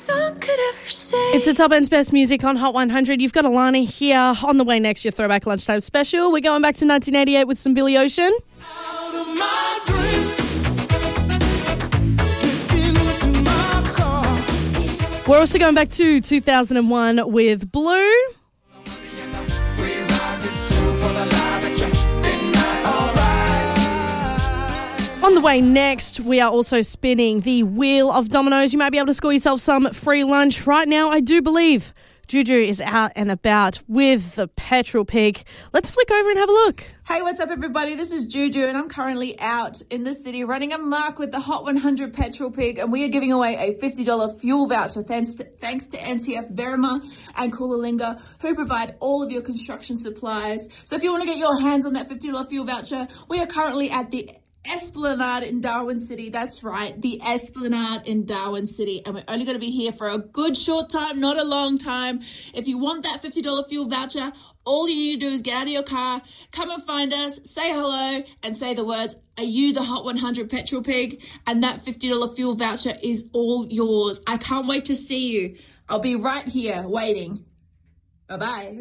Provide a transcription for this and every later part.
It's the top end's best music on Hot 100. You've got Alana here. On the way next, your Throwback Lunchtime special. We're going back to 1988 with some Billy Ocean. We're also going back to 2001 with Blue. On the way next, we are also spinning the Wheel of Dominoes. You might be able to score yourself some free lunch. Right now, I do believe Juju is out and about with the petrol pig. Let's flick over and have a look. Hey, what's up, everybody? This is Juju, and I'm currently out in the city running amok with the Hot 100 petrol pig, and we are giving away a $50 fuel voucher thanks to NCF Berrima and Coolalingga, who provide all of your construction supplies. So if you want to get your hands on that $50 fuel voucher, we are currently at the Esplanade in Darwin City. That's right, the Esplanade in Darwin City. And we're only going to be here for a good short time, not a long time. If you want that $50 fuel voucher, all you need to do is get out of your car, come and find us, say hello, and say the words, "Are you the Hot 100 petrol pig?" And that $50 fuel voucher is all yours. I can't wait to see you. I'll be right here waiting. Bye-bye.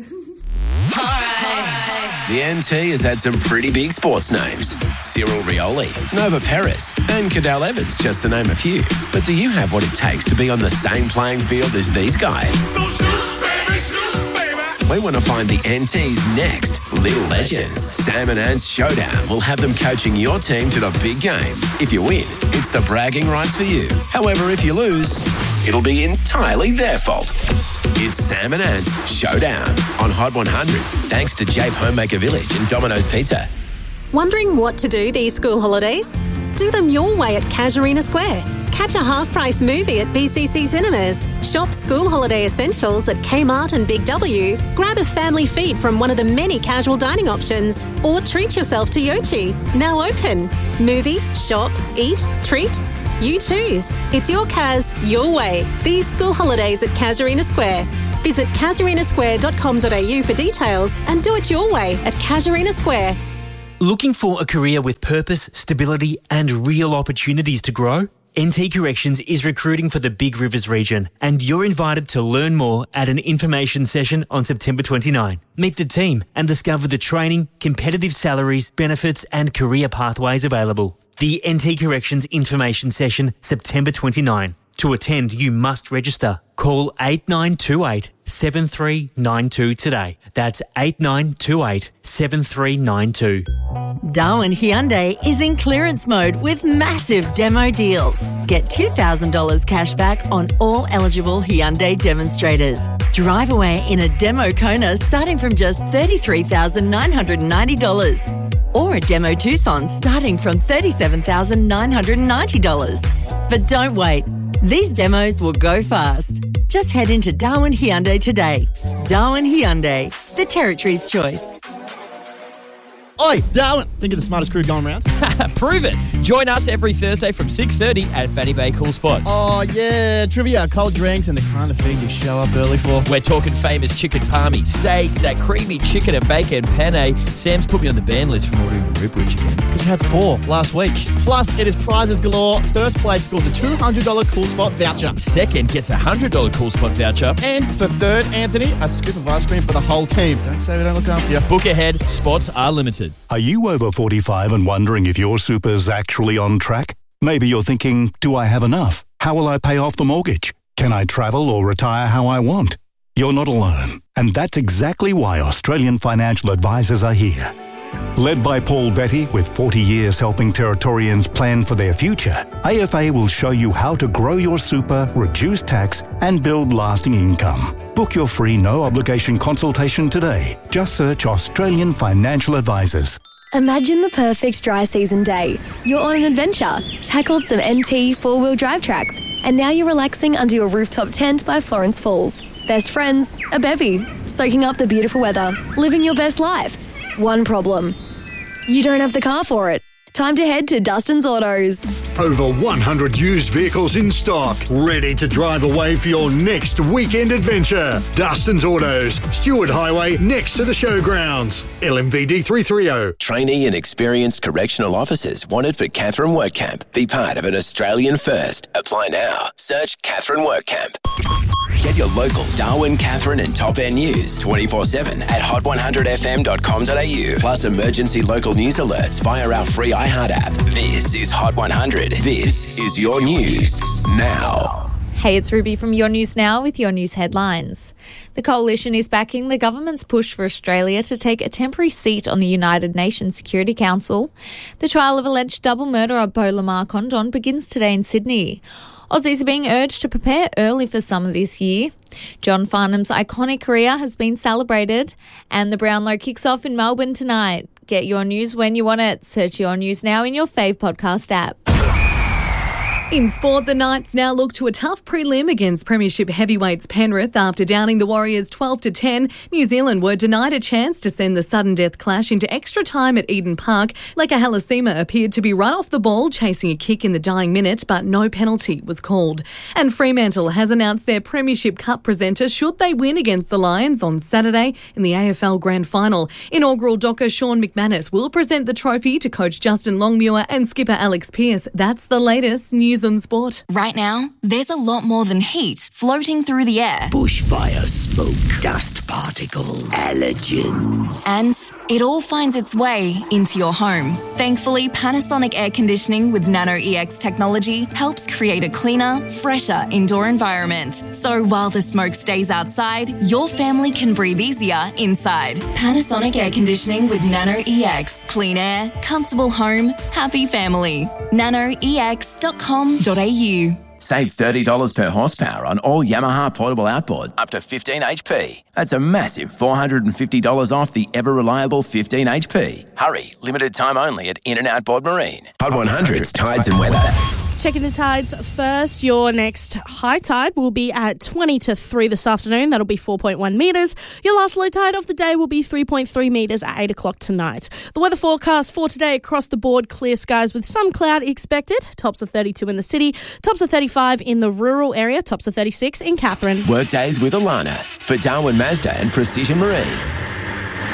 The NT has had some pretty big sports names. Cyril Rioli, Nova Perez, and Cadel Evans, just to name a few. But do you have what it takes to be on the same playing field as these guys? So shoot, baby, shoot, baby. We want to find the NT's next little legends. Sam and Ant's showdown will have them coaching your team to the big game. If you win, it's the bragging rights for you. However, if you lose, it'll be entirely their fault. It's Sam and Ant's Showdown on Hot 100, thanks to Jape Homemaker Village and Domino's Pizza. Wondering what to do these school holidays? Do them your way at Casuarina Square. Catch a half-price movie at BCC Cinemas. Shop school holiday essentials at Kmart and Big W. Grab a family feed from one of the many casual dining options. Or treat yourself to Yochi, now open. Movie, shop, eat, treat. You choose. It's your Kaz, your way. These school holidays at Casuarina Square. Visit casuarinasquare.com.au for details and do it your way at Casuarina Square. Looking for a career with purpose, stability and real opportunities to grow? NT Corrections is recruiting for the Big Rivers region, and you're invited to learn more at an information session on September 29. Meet the team and discover the training, competitive salaries, benefits and career pathways available. The NT Corrections information session, September 29. To attend, you must register. Call 8928 7392 today. That's 8928 7392. Darwin Hyundai is in clearance mode with massive demo deals. Get $2,000 cash back on all eligible Hyundai demonstrators. Drive away in a demo Kona starting from just $33,990. Or a demo Tucson starting from $37,990. But don't wait. These demos will go fast. Just head into Darwin Hyundai today. Darwin Hyundai, the Territory's choice. Oi, Darwin, think of the smartest crew going round? Prove it. Join us every Thursday from 6:30 at Fanny Bay Cool Spot. Oh, yeah, trivia, cold drinks, and the kind of thing you show up early for. We're talking famous chicken palmy, steaks, that creamy chicken and bacon penne. Sam's put me on the ban list from ordering the ribwich again. Because you had 4 last week. Plus, it is prizes galore. First place scores a $200 Cool Spot voucher. Second gets a $100 Cool Spot voucher. And for third, Anthony, a scoop of ice cream for the whole team. Don't say we don't look after you. Book ahead. Spots are limited. Are you over 45 and wondering if your super's actually on track? Maybe you're thinking, do I have enough? How will I pay off the mortgage? Can I travel or retire how I want? You're not alone. And that's exactly why Australian financial advisors are here. Led by Paul Betty, with 40 years helping Territorians plan for their future, AFA will show you how to grow your super, reduce tax, and build lasting income. Book your free no-obligation consultation today. Just search Australian Financial Advisors. Imagine the perfect dry season day. You're on an adventure, tackled some NT four-wheel drive tracks, and now you're relaxing under your rooftop tent by Florence Falls. Best friends, a bevy, soaking up the beautiful weather, living your best life. One problem. You don't have the car for it. Time to head to Dustin's Autos. Over 100 used vehicles in stock, ready to drive away for your next weekend adventure. Dustin's Autos, Stewart Highway, next to the showgrounds. LMVD 330. Trainee and experienced correctional officers wanted for Catherine Workcamp. Be part of an Australian first. Apply now. Search Catherine Workcamp. Get your local Darwin, Catherine and Top End news 24/7 at hot100fm.com.au. Plus emergency local news alerts via our free iHeart app. This is Hot 100. This is your news now. Hey, it's Ruby from Your News Now with your news headlines. The Coalition is backing the government's push for Australia to take a temporary seat on the United Nations Security Council. The trial of alleged double murder of Beau Lamar Condon begins today in Sydney. Aussies are being urged to prepare early for summer this year. John Farnham's iconic career has been celebrated, and the Brownlow kicks off in Melbourne tonight. Get your news when you want it. Search Your News Now in your fave podcast app. In sport, the Knights now look to a tough prelim against Premiership heavyweights Penrith after downing the Warriors 12-10. New Zealand were denied a chance to send the sudden death clash into extra time at Eden Park. Leka Halasima appeared to be right off the ball, chasing a kick in the dying minute, but no penalty was called. And Fremantle has announced their Premiership Cup presenter should they win against the Lions on Saturday in the AFL Grand Final. Inaugural docker Sean McManus will present the trophy to coach Justin Longmuir and skipper Alex Pearce. That's the latest news and sport. Right now, there's a lot more than heat floating through the air. Bushfire smoke, dust particles, allergens. And it all finds its way into your home. Thankfully, Panasonic Air Conditioning with Nano EX technology helps create a cleaner, fresher indoor environment. So while the smoke stays outside, your family can breathe easier inside. Panasonic Air Conditioning with Nano EX. Clean air, comfortable home, happy family. NanoEX.com.au. Save $30 per horsepower on all Yamaha portable outboard up to 15 HP. That's a massive $450 off the ever-reliable 15 HP. Hurry, limited time only at In and Outboard Marine. Hot 100's Tides and Weather. Checking the tides first. Your next high tide will be at 20 to 3 this afternoon. That'll be 4.1 metres. Your last low tide of the day will be 3.3 metres at 8 o'clock tonight. The weather forecast for today across the board, clear skies with some cloud expected. Tops of 32 in the city. Tops of 35 in the rural area. Tops of 36 in Catherine. Workdays with Alana for Darwin Mazda and Precision Marine.